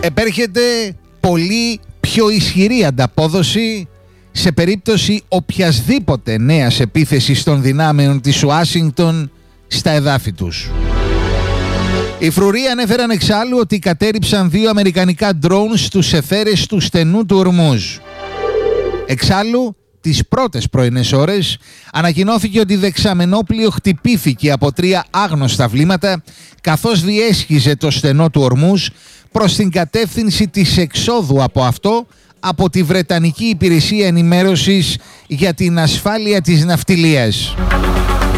Επέρχεται πολύ πιο ισχυρή ανταπόδοση σε περίπτωση οποιασδήποτε νέας επίθεσης των δυνάμεων της Ουάσιγκτον στα εδάφη τους. Οι φρουροί ανέφεραν εξάλλου ότι κατέρριψαν 2 αμερικανικά drones στους αιθέρες του στενού του Ορμούζ. Εξάλλου, τις πρώτες πρωινές ώρες ανακοινώθηκε ότι δεξαμενόπλιο χτυπήθηκε από 3 άγνωστα βλήματα καθώς διέσχιζε το στενό του Ορμούζ προς την κατεύθυνση της εξόδου από αυτό από τη Βρετανική Υπηρεσία Ενημέρωσης για την Ασφάλεια της Ναυτιλίας.